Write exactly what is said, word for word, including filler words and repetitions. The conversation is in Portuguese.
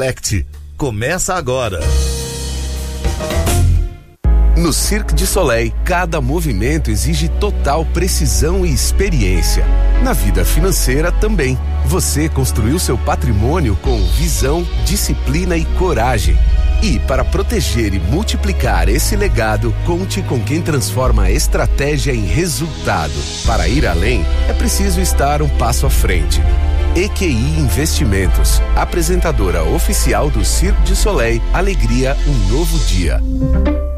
Select. Começa agora. No Cirque du Soleil, cada movimento exige total precisão e experiência. Na vida financeira também. Você construiu seu patrimônio com visão, disciplina e coragem. E para proteger e multiplicar esse legado, conte com quem transforma a estratégia em resultado. Para ir além, é preciso estar um passo à frente. E Q I Investimentos, apresentadora oficial do Cirque du Soleil, Alegria, um novo dia.